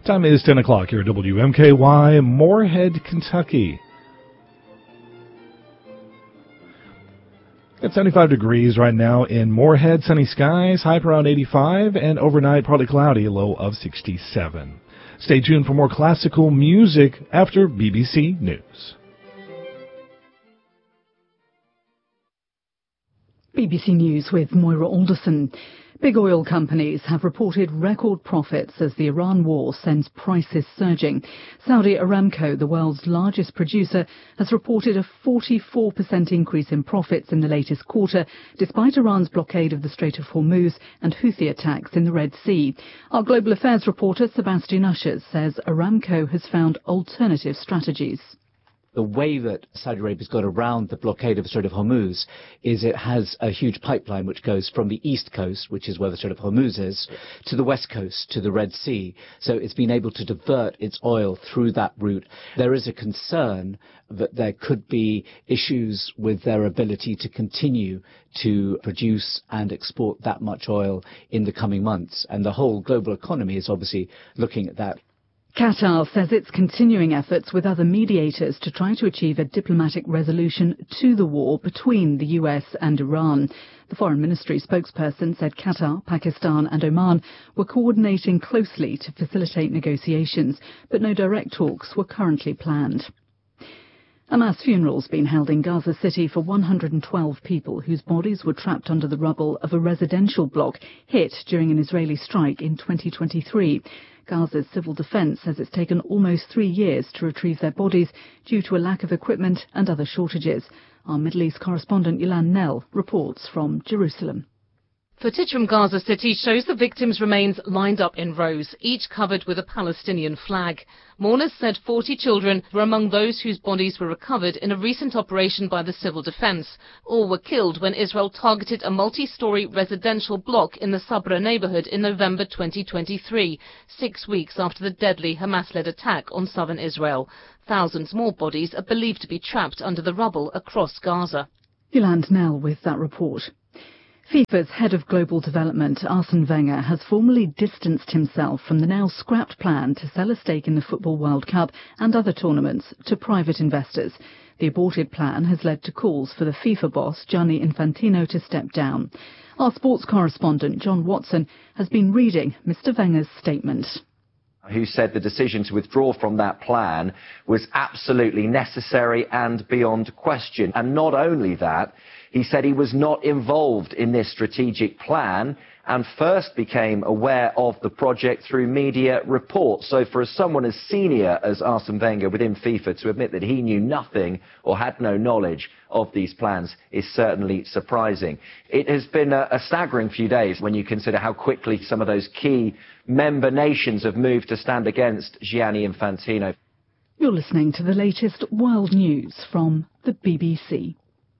Time is 10 o'clock here at WMKY, Moorhead, Kentucky. It's 75 degrees right now in Moorhead, sunny skies, high around 85, and overnight partly cloudy, low of 67. Stay tuned for more classical music after BBC News. BBC News with Moira Alderson. Big oil companies have reported record profits as the Iran war sends prices surging. Saudi Aramco, the world's largest producer, has reported a 44% increase in profits in the latest quarter, despite Iran's blockade of the Strait of Hormuz and Houthi attacks in the Red Sea. Our global affairs reporter, Sebastian Ushers, says Aramco has found alternative strategies. The way that Saudi Arabia's got around the blockade of the Strait of Hormuz is it has a huge pipeline which goes from the east coast, which is where the Strait of Hormuz is, to the west coast, to the Red Sea. So it's been able to divert its oil through that route. There is a concern that there could be issues with their ability to continue to produce and export that much oil in the coming months. And the whole global economy is obviously looking at that. Qatar says it's continuing efforts with other mediators to try to achieve a diplomatic resolution to the war between the US and Iran. The Foreign Ministry spokesperson said Qatar, Pakistan and Oman were coordinating closely to facilitate negotiations, but no direct talks were currently planned. A mass funeral's been held in Gaza City for 112 people whose bodies were trapped under the rubble of a residential block hit during an Israeli strike in 2023. Gaza's civil defense says it's taken almost 3 years to retrieve their bodies due to a lack of equipment and other shortages. Our Middle East correspondent Yolande Nell reports from Jerusalem. Footage from Gaza City shows the victims' remains lined up in rows, each covered with a Palestinian flag. Mourners said 40 children were among those whose bodies were recovered in a recent operation by the civil defense. All were killed when Israel targeted a multi-story residential block in the Sabra neighborhood in November 2023, 6 weeks after the deadly Hamas-led attack on southern Israel. Thousands more bodies are believed to be trapped under the rubble across Gaza. Yolande Nell with that report. FIFA's head of global development, Arsene Wenger, has formally distanced himself from the now scrapped plan to sell a stake in the Football World Cup and other tournaments to private investors. The aborted plan has led to calls for the FIFA boss, Gianni Infantino, to step down. Our sports correspondent, John Watson, has been reading Mr. Wenger's statement. Who said the decision to withdraw from that plan was absolutely necessary and beyond question. And not only that, he said he was not involved in this strategic plan and first became aware of the project through media reports. So for someone as senior as Arsene Wenger within FIFA to admit that he knew nothing or had no knowledge of these plans is certainly surprising. It has been a staggering few days when you consider how quickly some of those key member nations have moved to stand against Gianni Infantino. You're listening to the latest world news from the BBC.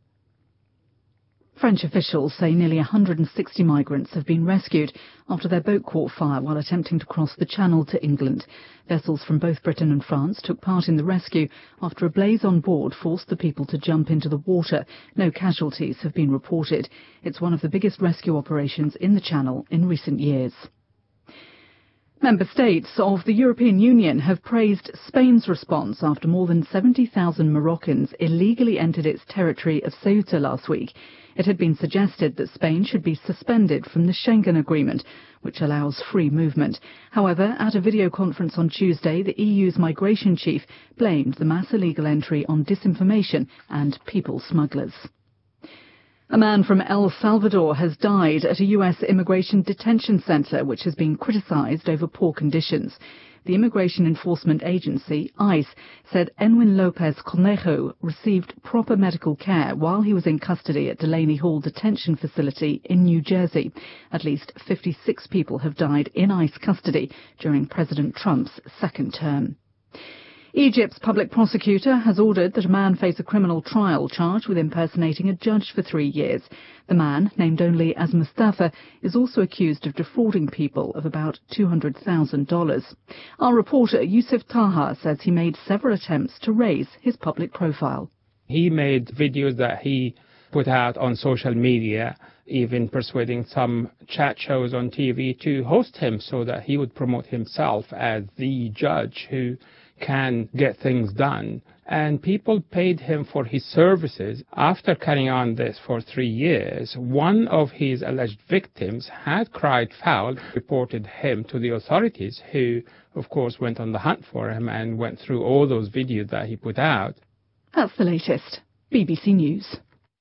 French officials say nearly 160 migrants have been rescued after their boat caught fire while attempting to cross the Channel to England. Vessels from both Britain and France took part in the rescue after a blaze on board forced the people to jump into the water. No casualties have been reported. It's one of the biggest rescue operations in the Channel in recent years. Member states of the European Union have praised Spain's response after more than 70,000 Moroccans illegally entered its territory of Ceuta last week. It had been suggested that Spain should be suspended from the Schengen Agreement, which allows free movement. However, at a video conference on Tuesday, the EU's migration chief blamed the mass illegal entry on disinformation and people smugglers. A man from El Salvador has died at a U.S. immigration detention center, which has been criticized over poor conditions. The Immigration Enforcement Agency, ICE, said Enwin Lopez Conejo received proper medical care while he was in custody at Delaney Hall Detention Facility in New Jersey. At least 56 people have died in ICE custody during President Trump's second term. Egypt's public prosecutor has ordered that a man face a criminal trial charged with impersonating a judge for 3 years. The man, named only as Mustafa, is also accused of defrauding people of about $200,000. Our reporter Yusuf Taha says he made several attempts to raise his public profile. He made videos that he put out on social media even persuading some chat shows on TV to host him so that he would promote himself as the judge who can get things done. And people paid him for his services. After carrying on this for 3 years, one of his alleged victims had cried foul, reported him to the authorities, who, of course, went on the hunt for him and went through all those videos that he put out. That's the latest. BBC News.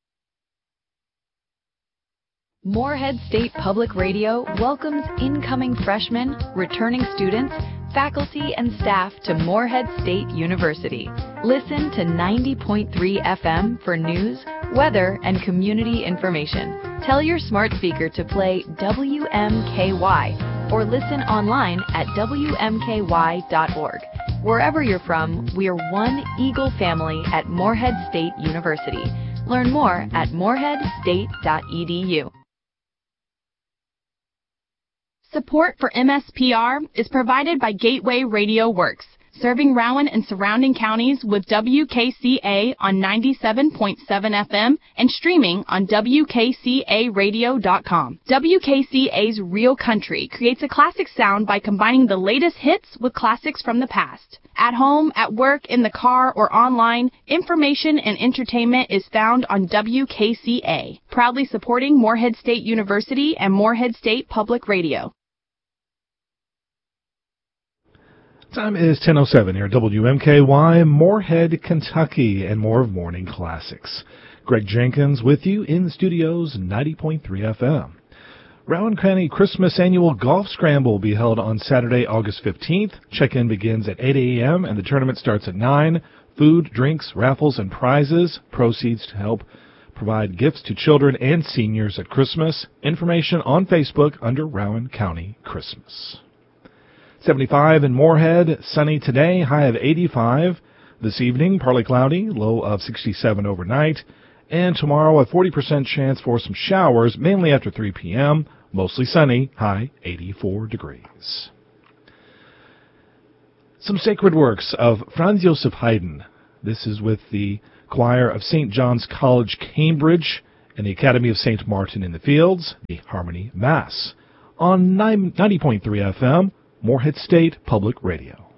Moorhead State Public Radio welcomes incoming freshmen, returning students, faculty, and staff to Moorhead State University. Listen to 90.3 FM for news, weather, and community information. Tell your smart speaker to play WMKY or listen online at WMKY.org. Wherever you're from, we're one Eagle family at Moorhead State University. Learn more at moorheadstate.edu. Support for MSPR is provided by Gateway Radio Works, serving Rowan and surrounding counties with WKCA on 97.7 FM and streaming on WKCAradio.com. WKCA's Real Country creates a classic sound by combining the latest hits with classics from the past. At home, at work, in the car, or online, information and entertainment is found on WKCA, proudly supporting Moorhead State University and Moorhead State Public Radio. Time is 10:07 here at WMKY, Moorhead, Kentucky, and more of Morning Classics. Greg Jenkins with you in the studios, 90.3 FM. Rowan County Christmas Annual Golf Scramble will be held on Saturday, August 15th. Check-in begins at 8 a.m. and the tournament starts at 9. Food, drinks, raffles, and prizes. Proceeds to help provide gifts to children and seniors at Christmas. Information on Facebook under Rowan County Christmas. 75 in Moorhead, sunny today, high of 85. This evening, partly cloudy, low of 67 overnight. And tomorrow, a 40% chance for some showers, mainly after 3 p.m. Mostly sunny, high 84 degrees. Some sacred works of Franz Joseph Haydn. This is with the choir of St. John's College, Cambridge, and the Academy of St. Martin in the Fields, the Harmony Mass. On 90.3 FM, Moorhead State Public Radio.